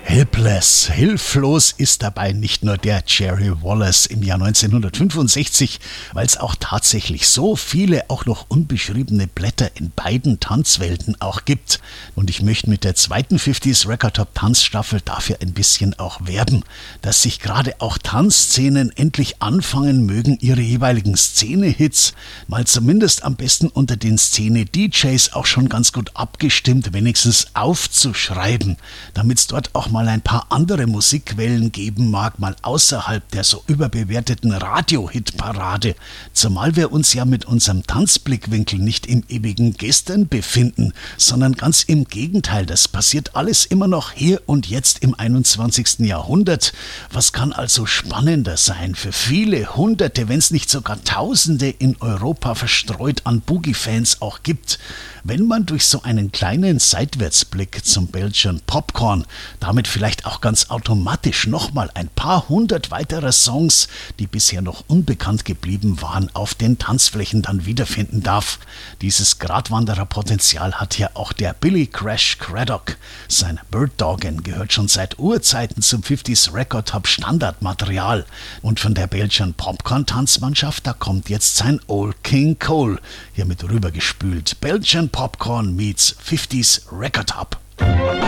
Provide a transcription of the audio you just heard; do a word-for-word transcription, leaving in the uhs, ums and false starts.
Helpless, hilflos ist dabei nicht nur der Jerry Wallace im Jahr neunzehnhundertfünfundsechzig, weil es auch tatsächlich so viele auch noch unbeschriebene Blätter in beiden Tanzwelten auch gibt. Und ich möchte mit der zweiten fünfziger Record Top Tanzstaffel dafür ein bisschen auch werben, dass sich gerade auch Tanzszenen endlich anfangen mögen, ihre jeweiligen Szene-Hits mal zumindest am besten unter den Szene-D Js auch schon ganz gut abgestimmt wenigstens aufzuschreiben, damit es dort auch mal ein paar andere Musikquellen geben mag, mal außerhalb der so überbewerteten Radio-Hit-Parade. Zumal wir uns ja mit unserem Tanzblickwinkel nicht im ewigen Gestern befinden, sondern ganz im Gegenteil. Das passiert alles immer noch hier und jetzt im einundzwanzigsten Jahrhundert. Was kann also spannender sein für viele Hunderte, wenn es nicht sogar Tausende in Europa verstreut an Boogie-Fans auch gibt, wenn man durch so einen kleinen Seitwärtsblick zum Belgian Popcorn damit vielleicht auch ganz automatisch nochmal ein paar hundert weiterer Songs, die bisher noch unbekannt geblieben waren, auf den Tanzflächen dann wiederfinden darf. Dieses Gratwandererpotenzial hat ja auch der Billy Crash Craddock. Sein Bird Doggin gehört schon seit Urzeiten zum fünfziger Record Top Standardmaterial. Und von der Belgian Popcorn Tanzmannschaft, da kommt jetzt sein Old King Cole hier mit rübergespült. Belgian Popcorn meets fünfziger Record Top.